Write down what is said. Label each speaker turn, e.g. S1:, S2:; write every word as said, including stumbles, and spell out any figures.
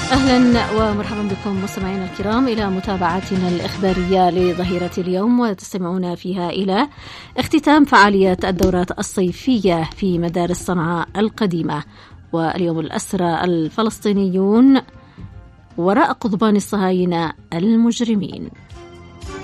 S1: أهلا ومرحبا بكم مستمعينا الكرام إلى متابعتنا الإخبارية لظهيرة اليوم، وتستمعون فيها إلى اختتام فعالية الدورات الصيفية في مدارس صنعاء القديمة. واليوم الأسرى الفلسطينيون وراء قضبان الصهاينة المجرمين.